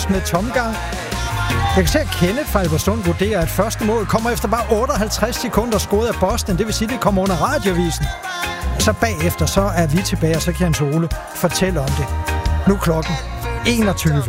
med tomgang. Jeg kan se, at Kenneth fra Albertslund vurderer, at første mål kommer efter bare 58 sekunder scoret af Boston. Det vil sige, at det kommer under radiovisen. Så bagefter, så er vi tilbage, og så kan Hans Ole fortælle om det. Nu klokken 21.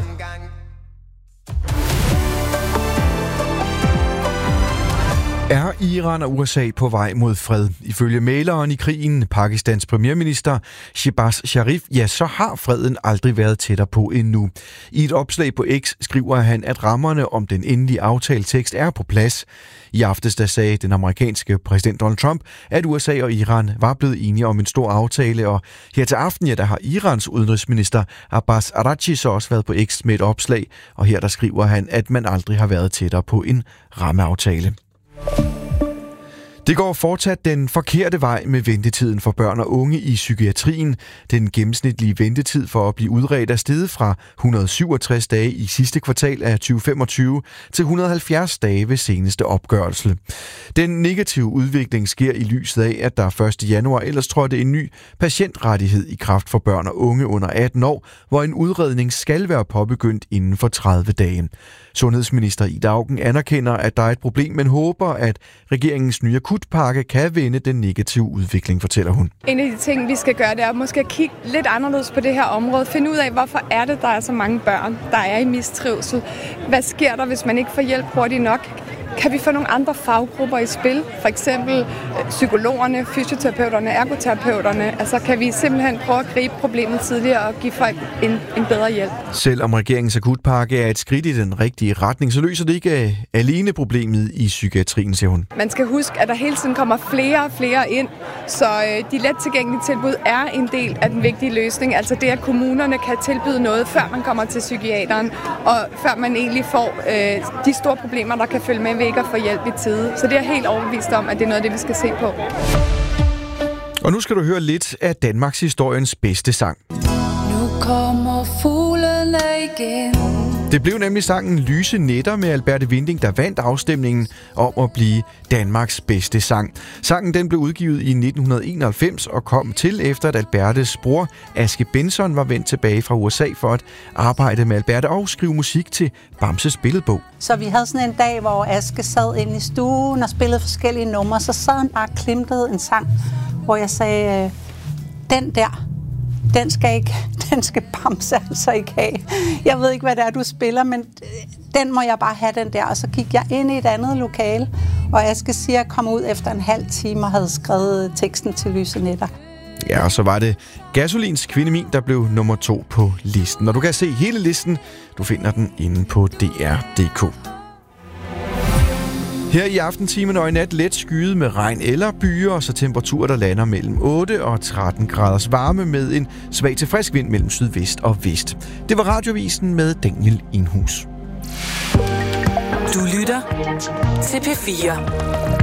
Er Iran og USA på vej mod fred? Ifølge mæleren i krigen, Pakistans premierminister Shehbaz Sharif, ja, så har freden aldrig været tættere på endnu. I et opslag på X skriver han, at rammerne om den endelige aftaletekst er på plads. I aftes der sagde den amerikanske præsident Donald Trump, at USA og Iran var blevet enige om en stor aftale, og her til aften, ja, der har Irans udenrigsminister Abbas Araghchi så også været på X med et opslag, og her der skriver han, at man aldrig har været tættere på en rammeaftale. Det går fortsat den forkerte vej med ventetiden for børn og unge i psykiatrien. Den gennemsnitlige ventetid for at blive udredt er steget fra 167 dage i sidste kvartal af 2025 til 170 dage ved seneste opgørelse. Den negative udvikling sker i lyset af, at der 1. januar ellers trådte en ny patientrettighed i kraft for børn og unge under 18 år, hvor en udredning skal være påbegyndt inden for 30 dage. Sundhedsminister Ida Auken anerkender, at der er et problem, men håber, at regeringens nye akutpakke kan vende den negative udvikling, fortæller hun. En af de ting, vi skal gøre, det er måske at kigge lidt anderledes på det her område. Finde ud af, hvorfor er det, der er så mange børn, der er i mistrivsel. Hvad sker der, hvis man ikke får hjælp hurtigt nok? Kan vi få nogle andre faggrupper i spil? For eksempel psykologerne, fysioterapeuterne, ergoterapeuterne. Altså kan vi simpelthen prøve at gribe problemet tidligere og give folk en bedre hjælp. Selvom regeringens akutpakke er et skridt i den rigtige retning, så løser det ikke alene problemet i psykiatrien, siger hun. Man skal huske, at der hele tiden kommer flere og flere ind, så de let tilgængelige tilbud er en del af den vigtige løsning. Altså det, at kommunerne kan tilbyde noget, før man kommer til psykiateren, og før man egentlig får de store problemer, der kan følge med ved ikke at få hjælp i tide. Så det er helt overbevist om, at det er noget af det, vi skal se på. Og nu skal du høre lidt af Danmarks historiens bedste sang. Nu kommer fuglene igen. Det blev nemlig sangen Lyse Nætter med Alberte Winding, der vandt afstemningen om at blive Danmarks bedste sang. Sangen den blev udgivet i 1991 og kom til efter, at Albertes bror Aske Benson var vendt tilbage fra USA for at arbejde med Alberte og skrive musik til Bamses billedbog. Så vi havde sådan en dag, hvor Aske sad inde i stuen og spillede forskellige numre, så sad han bare og klimtede en sang, hvor jeg sagde, den der, den skal Bamse altså ikke have. Jeg ved ikke, hvad det er, du spiller, men den må jeg bare have, den der. Og så gik jeg ind i et andet lokale, og Aske siger, at jeg kom ud efter en halv time og havde skrevet teksten til Lyse Nætter. Ja, og så var det Gasolins Kvinde Min, der blev nummer 2 på listen. Og du kan se hele listen. Du finder den inde på dr.dk. Her i aftentimen og i nat let skyet med regn eller byer, og så temperaturer, der lander mellem 8 og 13 graders varme med en svag til frisk vind mellem sydvest og vest. Det var Radiovisen med Daniel Inhus. Du lytter til P4.